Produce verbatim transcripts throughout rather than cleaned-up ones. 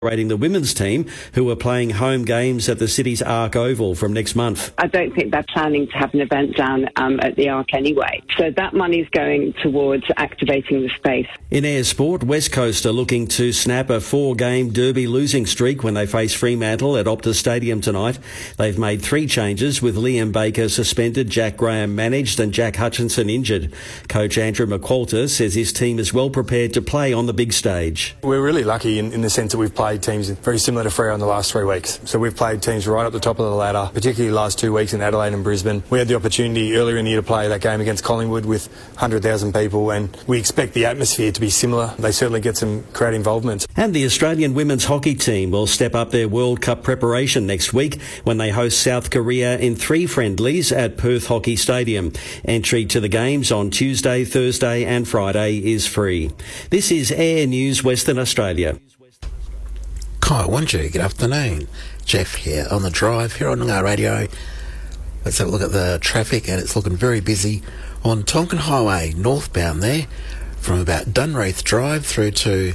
rating the women's team, who are playing home games at the city's Arc Oval from next month. I don't think they're planning to have an event down um, at the Arc anyway. So that money's going towards activating the space. In Ayr Sport, West Coast are looking to snap a four-game Derby losing streak when they face Fremantle at Optus Stadium tonight. They've made three changes, with Liam Baker suspended, Jack Graham managed and Jack Hutchinson injured. Coach Andrew McQualter says his team is well prepared to play on the big stage. We're really lucky in, in the sense that we've played teams very similar to Freo in the last three weeks. So we've played teams right up the top of the ladder, particularly the last two weeks in Adelaide and Brisbane. We had the opportunity earlier in the year to play that game against Collingwood with one hundred thousand people, and we expect the atmosphere to be similar. They certainly get some crowd involvement. And the Australian women's hockey team will step up their World Cup preparation next week when they host South Korea in three friendlies at Perth Hockey Stadium. Entry to the games on Tuesday, Thursday and Friday is free. This is Air News Western Australia. Kai Wanju, good afternoon. Jeff here on the drive here on Noongar Radio. Let's have a look at the traffic, and it's looking very busy on Tonkin Highway northbound there from about Dunreath Drive through to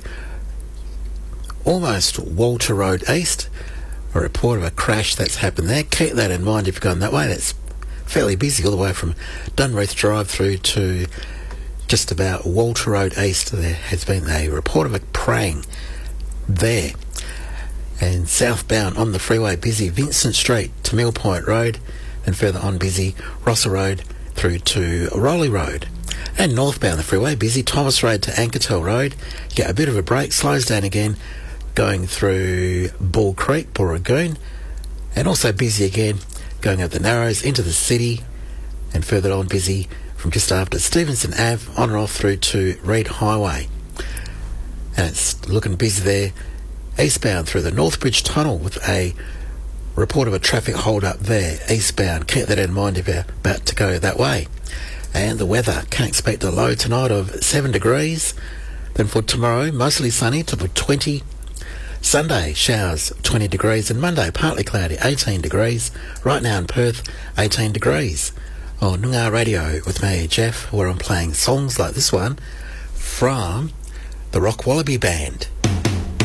almost Walter Road East. A report of a crash that's happened there. Keep that in mind if you're going that way. That's fairly busy all the way from Dunreath Drive through to just about Walter Road East. There has been a report of a praying there. And southbound on the freeway, busy Vincent Street to Mill Point Road, and further on busy Rossa Road through to Rowley Road. And northbound the freeway, busy Thomas Road to Ankertel Road. You get a bit of a break, slows down again, going through Bull Creek, Burragoon, and also busy again going up the Narrows into the city, and further on busy from just after Stevenson Ave on and off through to Reid Highway. And it's looking busy there eastbound through the Northbridge Tunnel with a report of a traffic hold up there eastbound. Keep that in mind if you're about to go that way. And the weather, can expect a low tonight of seven degrees. Then for tomorrow, mostly sunny, top of twenty. Sunday, showers, twenty degrees. And Monday, partly cloudy, eighteen degrees. Right now in Perth, eighteen degrees. On Noongar Radio with me, Jeff, where I'm playing songs like this one from the Rock Wallaby Band.